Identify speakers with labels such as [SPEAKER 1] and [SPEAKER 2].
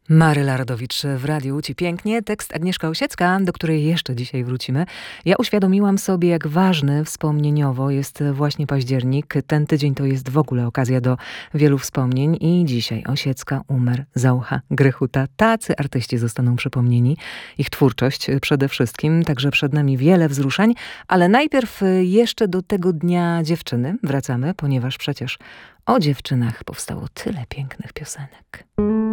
[SPEAKER 1] Maryla Rodowicz w Radiu Ci Pięknie. Tekst Agnieszka Osiecka, do której jeszcze dzisiaj wrócimy. Ja uświadomiłam sobie, jak ważny wspomnieniowo jest właśnie październik. Ten tydzień to jest w ogóle okazja do wielu wspomnień i dzisiaj Osiecka, Umer, Zaucha, Grychuta. Tacy artyści zostaną przypomnieni. Ich twórczość przede wszystkim, także przed nami wiele wzruszań, ale najpierw jeszcze do tego Dnia Dziewczyny wracamy, ponieważ przecież o dziewczynach powstało tyle pięknych piosenek.